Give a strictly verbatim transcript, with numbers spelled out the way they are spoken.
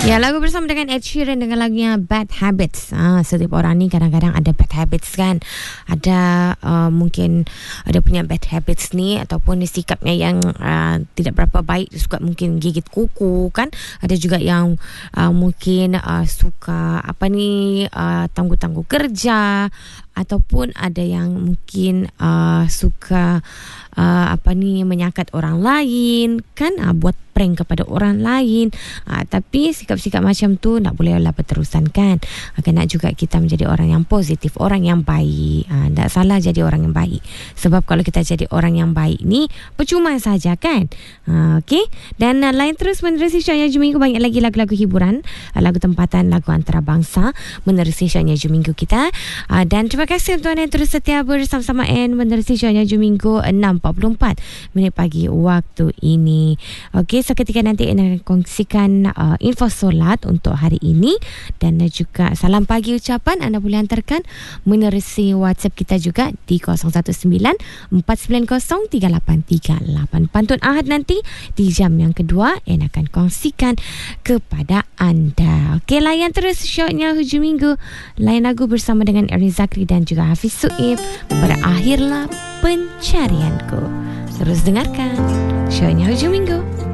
Ya, lagu bersama dengan Ed Sheeran dengan lagunya Bad Habits. Ah, setiap orang ni kadang-kadang ada bad habits kan. Ada uh, mungkin ada punya bad habits ni ataupun sikapnya yang uh, tidak berapa baik. Dia suka mungkin gigit kuku kan. Ada juga yang uh, mungkin uh, suka apa ni uh, tangguh-tangguh kerja, ataupun ada yang mungkin uh, suka uh, apa ni menyakat orang lain kan, uh, buat prank kepada orang lain. uh, Tapi sikap-sikap macam tu tak bolehlah berterusan kan. uh, Kena juga kita menjadi orang yang positif, orang yang baik. uh, Tak salah jadi orang yang baik. Sebab kalau kita jadi orang yang baik ni percuma saja kan. uh, Okay. Dan uh, lain terus menerusi Syoknya Hujung Minggu. Banyak lagi lagu-lagu hiburan, uh, lagu tempatan, lagu antarabangsa menerusi Syoknya Hujung Minggu kita. uh, Dan terima Terima kasih tuan yang terus setia bersama-sama N menerusi Syoknya Hujung Minggu enam empat puluh empat minit pagi waktu ini. Okey, seketika nanti N akan kongsikan uh, info solat untuk hari ini dan uh, juga salam pagi ucapan anda boleh hantarkan menerusi WhatsApp kita juga di kosong satu sembilan empat sembilan kosong tiga lapan tiga lapan. Pantun Ahad nanti di jam yang kedua N akan kongsikan kepada anda. Okey, layan terus Syoknya Hujung Minggu. Lain lagu bersama dengan Erin Zakri dan juga Hafiz Suib. Berakhirlah pencarianku. Terus dengarkan Syoknya Hujung Minggu.